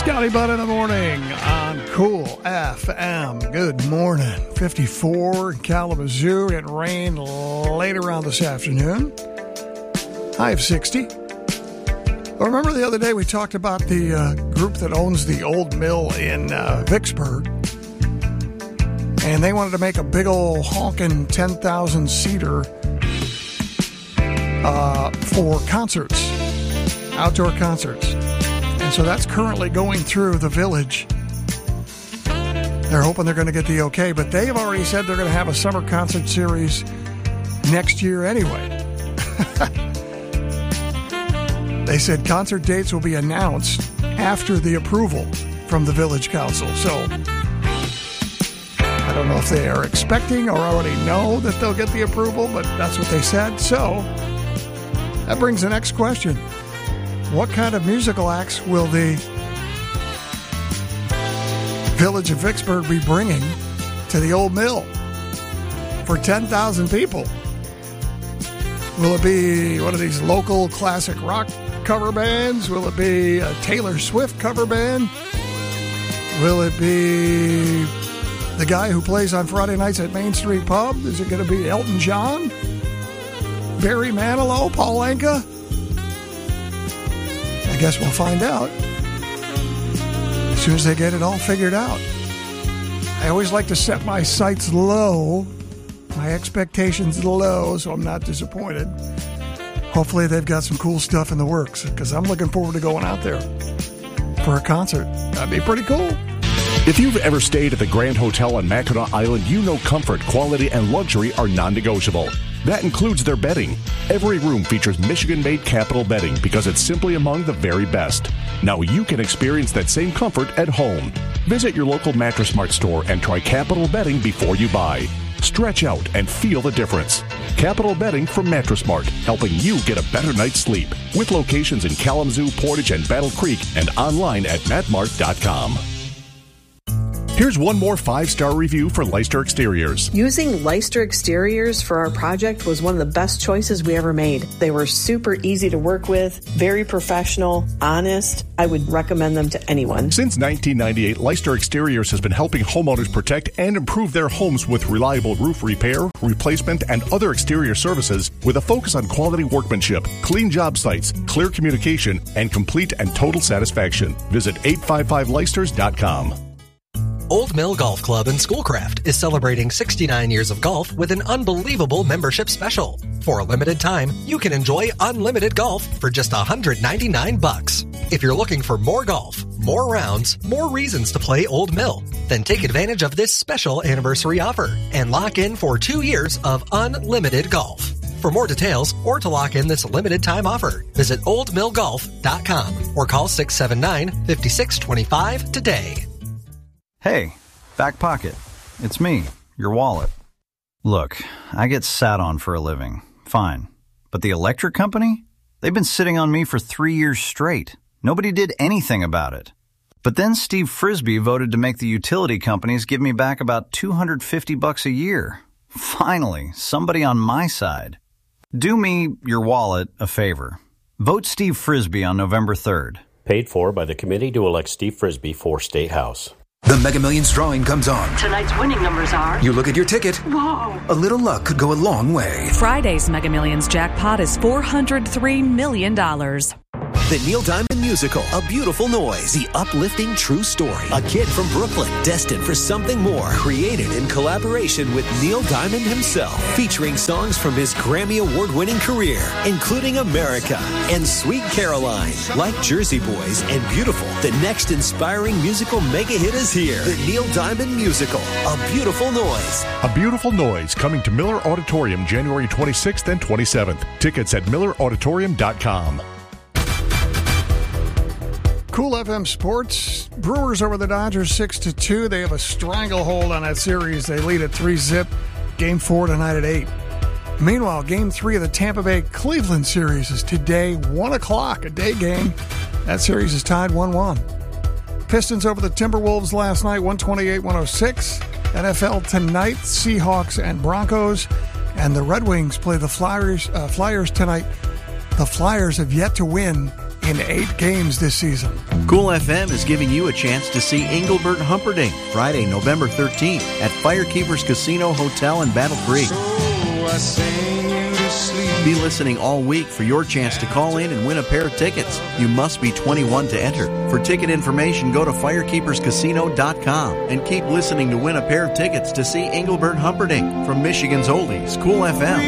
Scotty Butt in the morning on Cool FM. Good morning. 54 in Kalamazoo. It rained later on this afternoon. High of 60. Well, remember the other day we talked about the group that owns the old mill in Vicksburg. And they wanted to make a big old honking 10,000-seater for concerts, outdoor concerts. And so that's currently going through the village. They're hoping they're going to get the okay, but they have already said they're going to have a summer concert series next year anyway. They said concert dates will be announced after the approval from the village council. So I don't know if they are expecting or already know that they'll get the approval, but that's what they said. So that brings the next question. What kind of musical acts will the village of Vicksburg be bringing to the old mill for 10,000 people? Will it be one of these local classic rock cover bands? Will it be a Taylor Swift cover band? Will it be the guy who plays on Friday nights at Main Street Pub? Is it going to be Elton John? Barry Manilow? Paul Anka? I guess we'll find out as soon as they get it all figured out. I always like to set my sights low, my expectations low, so I'm not disappointed. Hopefully they've got some cool stuff in the works, because I'm looking forward to going out there for a concert. That'd be pretty cool. If you've ever stayed at the Grand Hotel on Mackinac Island, you know comfort, quality, and luxury are non-negotiable. That includes their bedding. Every room features Michigan-made Capital bedding because it's simply among the very best. Now you can experience that same comfort at home. Visit your local Mattress Mart store and try Capital bedding before you buy. Stretch out and feel the difference. Capital bedding from Mattress Mart, helping you get a better night's sleep. With locations in Kalamazoo, Portage, and Battle Creek, and online at matmart.com. Here's one more 5-star review for Leicester Exteriors. Using Leicester Exteriors for our project was one of the best choices we ever made. They were super easy to work with, very professional, honest. I would recommend them to anyone. Since 1998, Leicester Exteriors has been helping homeowners protect and improve their homes with reliable roof repair, replacement, and other exterior services with a focus on quality workmanship, clean job sites, clear communication, and complete and total satisfaction. Visit 855leicesters.com. Old Mill Golf Club and Schoolcraft is celebrating 69 years of golf with an unbelievable membership special. For a limited time, you can enjoy unlimited golf for just $199. If you're looking for more golf, more rounds, more reasons to play Old Mill, then take advantage of this special anniversary offer and lock in for 2 years of unlimited golf. For more details or to lock in this limited time offer, visit oldmillgolf.com or call 679-5625 today. Hey, back pocket. It's me, your wallet. Look, I get sat on for a living. Fine. But the electric company? They've been sitting on me for 3 years straight. Nobody did anything about it. But then Steve Frisbee voted to make the utility companies give me back about $250 a year. Finally, somebody on my side. Do me, your wallet, a favor. Vote Steve Frisbee on November 3rd. Paid for by the committee to elect Steve Frisbee for State House. The Mega Millions drawing comes on. Tonight's winning numbers are... You look at your ticket. Whoa. A little luck could go a long way. Friday's Mega Millions jackpot is $403 million. The Neil Diamond Musical, A Beautiful Noise. The uplifting true story. A kid from Brooklyn, destined for something more. Created in collaboration with Neil Diamond himself. Featuring songs from his Grammy Award-winning career, including America and Sweet Caroline. Like Jersey Boys and Beautiful, the next inspiring musical mega hit is here. The Neil Diamond Musical, A Beautiful Noise. A Beautiful Noise, coming to Miller Auditorium January 26th and 27th. Tickets at millerauditorium.com. Cool FM Sports. Brewers over the Dodgers 6-2. They have a stranglehold on that series. They lead at 3-zip. Game 4 tonight at 8. Meanwhile, Game 3 of the Tampa Bay Cleveland series is today, 1 o'clock, a day game. That series is tied 1-1. Pistons over the Timberwolves last night, 128-106. NFL tonight, Seahawks and Broncos. And the Red Wings play the Flyers tonight. The Flyers have yet to win in 8 games this season. Cool FM is giving you a chance to see Engelbert Humperdinck Friday, November 13th at Firekeepers Casino Hotel in Battle Creek. Be listening all week for your chance to call in and win a pair of tickets. You must be 21 to enter. For ticket information, go to firekeeperscasino.com and keep listening to win a pair of tickets to see Engelbert Humperdinck from Michigan's Oldies, Cool FM.